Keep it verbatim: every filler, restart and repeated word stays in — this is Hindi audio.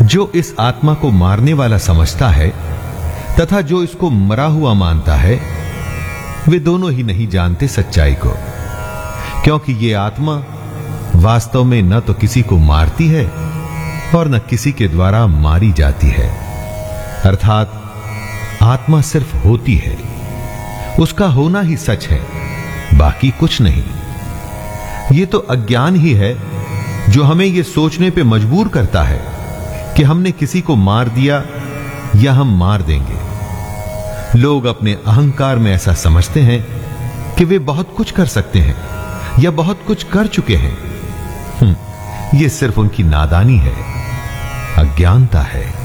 जो इस आत्मा को मारने वाला समझता है तथा जो इसको मरा हुआ मानता है, वे दोनों ही नहीं जानते सच्चाई को, क्योंकि ये आत्मा वास्तव में न तो किसी को मारती है और न किसी के द्वारा मारी जाती है। अर्थात आत्मा सिर्फ होती है, उसका होना ही सच है, बाकी कुछ नहीं। ये तो अज्ञान ही है जो हमें यह सोचने पे मजबूर करता है कि हमने किसी को मार दिया या हम मार देंगे। लोग अपने अहंकार में ऐसा समझते हैं कि वे बहुत कुछ कर सकते हैं या बहुत कुछ कर चुके हैं। यह सिर्फ उनकी नादानी है, अज्ञानता है।